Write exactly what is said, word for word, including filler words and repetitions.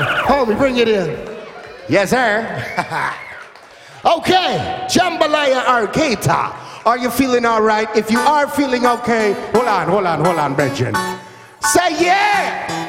Homie, bring it in. Yes, sir. Okay, Jambalaya Arcata. Are you feeling all right? If you are feeling okay, hold on, hold on, hold on, Bridget. Say yeah!